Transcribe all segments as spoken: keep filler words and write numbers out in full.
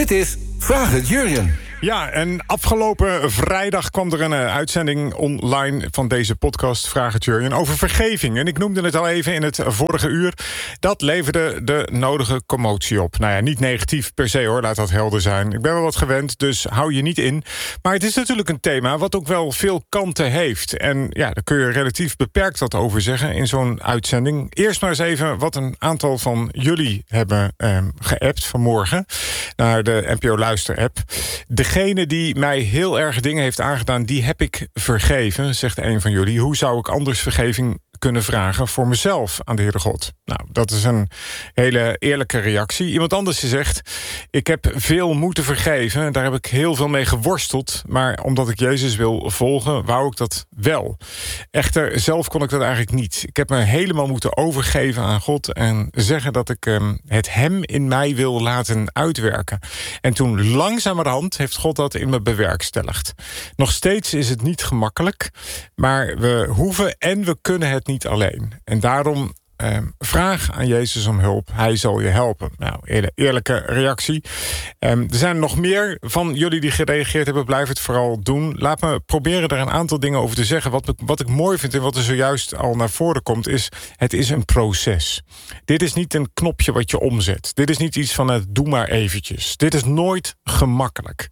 Dit is Vraag het Jurjen. Ja, en afgelopen vrijdag kwam er een uh, uitzending online van deze podcast Vraag het Jurjen over vergeving. En ik noemde het al even in het vorige uur. Dat leverde de nodige commotie op. Nou ja, niet negatief per se hoor, laat dat helder zijn. Ik ben wel wat gewend, dus hou je niet in. Maar het is natuurlijk een thema wat ook wel veel kanten heeft. En ja, daar kun je relatief beperkt wat over zeggen in zo'n uitzending. Eerst maar eens even wat een aantal van jullie hebben uh, geappt vanmorgen naar de N P O Luister-app. Degene die mij heel erg dingen heeft aangedaan, die heb ik vergeven, zegt een van jullie. Hoe zou ik anders vergeving kunnen vragen voor mezelf aan de Heere God? Nou, dat is een hele eerlijke reactie. Iemand anders zegt, ik heb veel moeten vergeven. Daar heb ik heel veel mee geworsteld. Maar omdat ik Jezus wil volgen, wou ik dat wel. Echter, zelf kon ik dat eigenlijk niet. Ik heb me helemaal moeten overgeven aan God en zeggen dat ik um, het hem in mij wil laten uitwerken. En toen langzamerhand heeft God dat in me bewerkstelligd. Nog steeds is het niet gemakkelijk, maar we hoeven en we kunnen het niet alleen. En daarom eh, vraag aan Jezus om hulp. Hij zal je helpen. Nou, eerlijk, eerlijke reactie. Eh, er zijn nog meer van jullie die gereageerd hebben. Blijf het vooral doen. Laat me proberen er een aantal dingen over te zeggen. Wat, wat ik mooi vind en wat er zojuist al naar voren komt, is het is een proces. Dit is niet een knopje wat je omzet. Dit is niet iets van het doe maar eventjes. Dit is nooit gemakkelijk.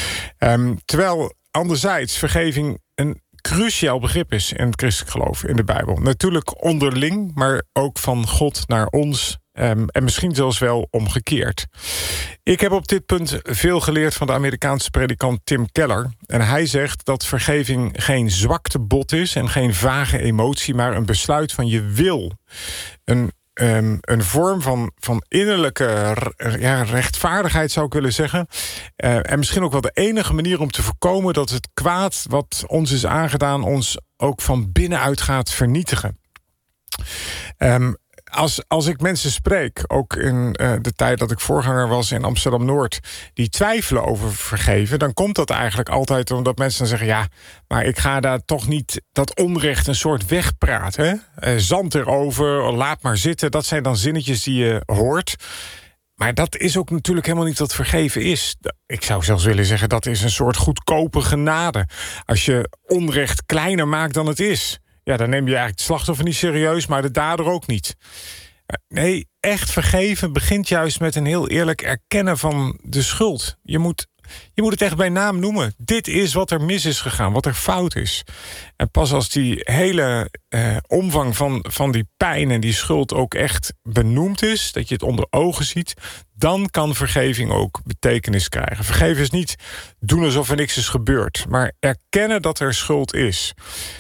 Eh, terwijl anderzijds vergeving een cruciaal begrip is in het christelijk geloof, in de Bijbel. Natuurlijk onderling, maar ook van God naar ons. Um, en misschien zelfs wel omgekeerd. Ik heb op dit punt veel geleerd van de Amerikaanse predikant Tim Keller. En hij zegt dat vergeving geen zwaktebod is en geen vage emotie, maar een besluit van je wil. Een Um, een vorm van, van innerlijke ja, rechtvaardigheid, zou ik willen zeggen. Uh, en misschien ook wel de enige manier om te voorkomen dat het kwaad wat ons is aangedaan ons ook van binnenuit gaat vernietigen. Um, Als, als ik mensen spreek, ook in uh, de tijd dat ik voorganger was in Amsterdam-Noord, die twijfelen over vergeven, dan komt dat eigenlijk altijd omdat mensen dan zeggen, ja, maar ik ga daar toch niet dat onrecht een soort wegpraten. Uh, zand erover, laat maar zitten. Dat zijn dan zinnetjes die je hoort. Maar dat is ook natuurlijk helemaal niet wat vergeven is. Ik zou zelfs willen zeggen, dat is een soort goedkope genade. Als je onrecht kleiner maakt dan het is, ja, dan neem je eigenlijk het slachtoffer niet serieus, maar de dader ook niet. Nee, echt vergeven begint juist met een heel eerlijk erkennen van de schuld. Je moet, je moet het echt bij naam noemen. Dit is wat er mis is gegaan, wat er fout is. En pas als die hele eh, omvang van, van die pijn en die schuld ook echt benoemd is, dat je het onder ogen ziet, dan kan vergeving ook betekenis krijgen. Vergeven is niet doen alsof er niks is gebeurd, maar erkennen dat er schuld is.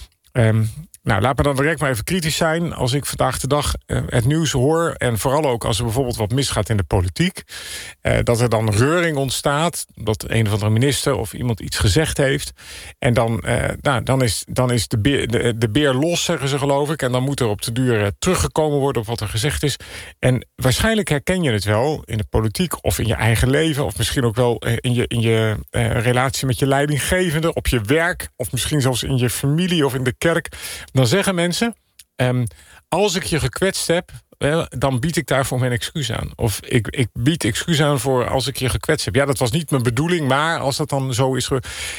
Um, Nou, laat me dan direct maar even kritisch zijn. Als ik vandaag de dag uh, het nieuws hoor, en vooral ook als er bijvoorbeeld wat misgaat in de politiek, uh, dat er dan reuring ontstaat, dat een of andere minister of iemand iets gezegd heeft, en dan, uh, nou, dan is, dan is de, beer, de, de beer los, zeggen ze geloof ik, en dan moet er op de duur uh, teruggekomen worden op wat er gezegd is. En waarschijnlijk herken je het wel in de politiek of in je eigen leven, of misschien ook wel uh, in je, in je uh, relatie met je leidinggevende, op je werk, of misschien zelfs in je familie of in de kerk. Dan zeggen mensen, um, als ik je gekwetst heb, well, dan bied ik daarvoor mijn excuus aan. Of ik, ik bied excuus aan voor als ik je gekwetst heb. Ja, dat was niet mijn bedoeling, maar als dat dan zo is,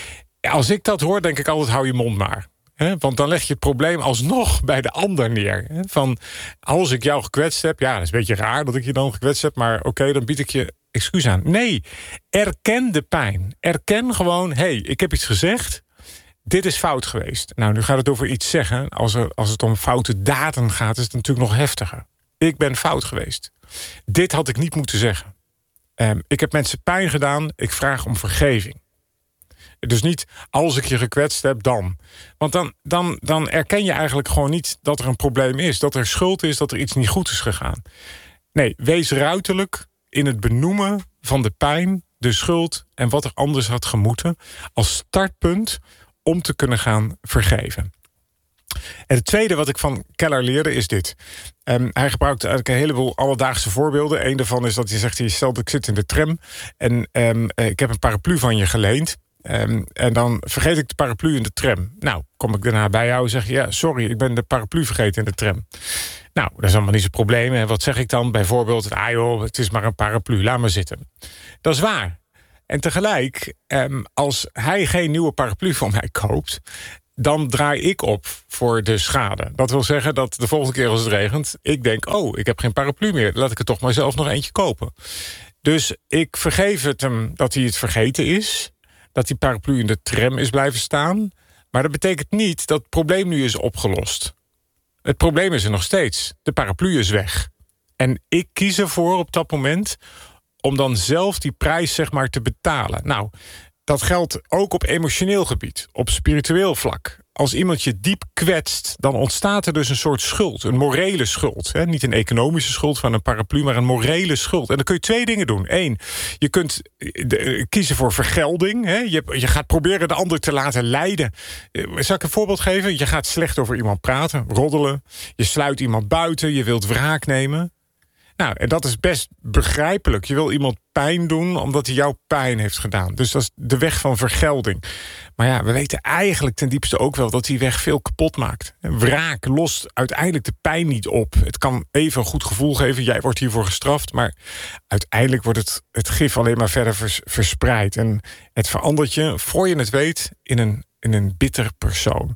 als ik dat hoor, denk ik altijd, hou je mond maar. He, want dan leg je het probleem alsnog bij de ander neer. He, van, als ik jou gekwetst heb, ja, dat is een beetje raar dat ik je dan gekwetst heb, maar oké, okay, dan bied ik je excuus aan. Nee, erken de pijn. Erken gewoon, hé, hey, ik heb iets gezegd, dit is fout geweest. Nou, nu gaat het over iets zeggen. Als, er, als het om foute daden gaat, is het natuurlijk nog heftiger. Ik ben fout geweest. Dit had ik niet moeten zeggen. Um, ik heb mensen pijn gedaan. Ik vraag om vergeving. Dus niet als ik je gekwetst heb, dan. Want dan, dan, dan erken je eigenlijk gewoon niet dat er een probleem is. Dat er schuld is, dat er iets niet goed is gegaan. Nee, wees ruiterlijk in het benoemen van de pijn, de schuld en wat er anders had gemoeten, als startpunt om te kunnen gaan vergeven. En het tweede wat ik van Keller leerde is dit. Um, hij gebruikt eigenlijk een heleboel alledaagse voorbeelden. Eén daarvan is dat hij zegt, stel dat ik zit in de tram en um, ik heb een paraplu van je geleend. Um, en dan vergeet ik de paraplu in de tram. Nou, kom ik daarna bij jou en zeg je, ja, sorry, ik ben de paraplu vergeten in de tram. Nou, dat is allemaal niet zo'n probleem. En wat zeg ik dan? Bijvoorbeeld, ah joh, het is maar een paraplu, laat maar zitten. Dat is waar. En tegelijk, um, als hij geen nieuwe paraplu voor mij koopt, dan draai ik op voor de schade. Dat wil zeggen dat de volgende keer als het regent, ik denk, oh, ik heb geen paraplu meer. Laat ik er toch maar zelf nog eentje kopen. Dus ik vergeef het hem dat hij het vergeten is. Dat die paraplu in de tram is blijven staan. Maar dat betekent niet dat het probleem nu is opgelost. Het probleem is er nog steeds. De paraplu is weg. En ik kies ervoor op dat moment om dan zelf die prijs zeg maar te betalen. Nou, dat geldt ook op emotioneel gebied, op spiritueel vlak. Als iemand je diep kwetst, dan ontstaat er dus een soort schuld. Een morele schuld. Hè? Niet een economische schuld van een paraplu, maar een morele schuld. En dan kun je twee dingen doen. Eén, je kunt de, kiezen voor vergelding. Hè? Je, je gaat proberen de ander te laten lijden. Zal ik een voorbeeld geven? Je gaat slecht over iemand praten, roddelen. Je sluit iemand buiten, je wilt wraak nemen. Nou, en dat is best begrijpelijk. Je wil iemand pijn doen omdat hij jou pijn heeft gedaan. Dus dat is de weg van vergelding. Maar ja, we weten eigenlijk ten diepste ook wel dat die weg veel kapot maakt. Wraak lost uiteindelijk de pijn niet op. Het kan even een goed gevoel geven. Jij wordt hiervoor gestraft. Maar uiteindelijk wordt het, het gif alleen maar verder vers, verspreid. En het verandert je, voor je het weet, in een, in een bitter persoon.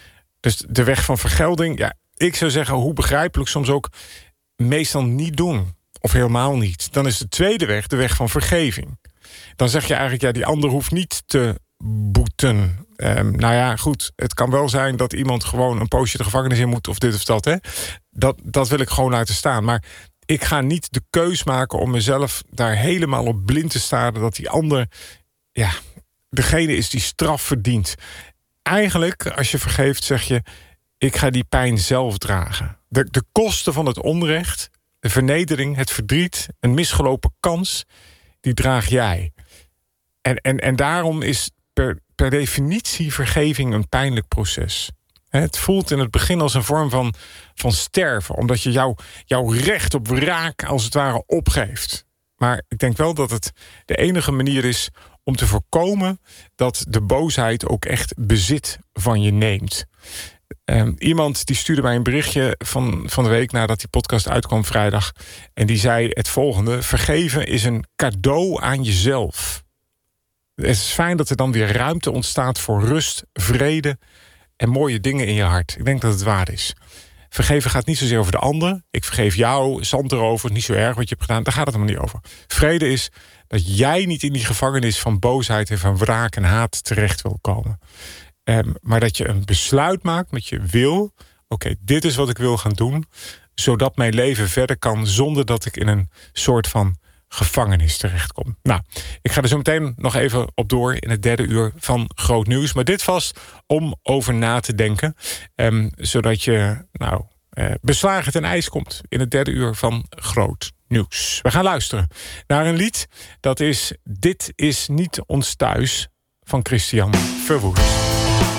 Dus de weg van vergelding, ja, ik zou zeggen, hoe begrijpelijk soms ook, meestal niet doen. Of helemaal niet. Dan is de tweede weg de weg van vergeving. Dan zeg je eigenlijk, ja, die ander hoeft niet te boeten. Um, nou ja, goed, het kan wel zijn dat iemand gewoon een poosje de gevangenis in moet of dit of dat. Hè? Dat, dat wil ik gewoon laten staan. Maar ik ga niet de keus maken om mezelf daar helemaal op blind te staren dat die ander, ja, degene is die straf verdient. Eigenlijk, als je vergeeft, zeg je, ik ga die pijn zelf dragen. De, de kosten van het onrecht, de vernedering, het verdriet, een misgelopen kans, die draag jij. En, en, en daarom is per, per definitie vergeving een pijnlijk proces. Het voelt in het begin als een vorm van, van sterven, omdat je jou, jouw recht op wraak als het ware opgeeft. Maar ik denk wel dat het de enige manier is om te voorkomen dat de boosheid ook echt bezit van je neemt. Um, iemand die stuurde mij een berichtje van, van de week nadat die podcast uitkwam vrijdag. En die zei het volgende: vergeven is een cadeau aan jezelf. Het is fijn dat er dan weer ruimte ontstaat voor rust, vrede en mooie dingen in je hart. Ik denk dat het waar is. Vergeven gaat niet zozeer over de ander. Ik vergeef jou, zand erover, niet zo erg wat je hebt gedaan. Daar gaat het helemaal niet over. Vrede is dat jij niet in die gevangenis van boosheid en van wraak en haat terecht wil komen. Um, maar dat je een besluit maakt met je wil. Oké, okay, dit is wat ik wil gaan doen, zodat mijn leven verder kan zonder dat ik in een soort van gevangenis terechtkom. Nou, ik ga er zo meteen nog even op door in het derde uur van Groot Nieuws. Maar dit vast om over na te denken. Um, zodat je nou uh, beslagen ten ijs komt in het derde uur van Groot Nieuws. We gaan luisteren naar een lied. Dat is Dit is niet ons thuis van Christian Verwoerd.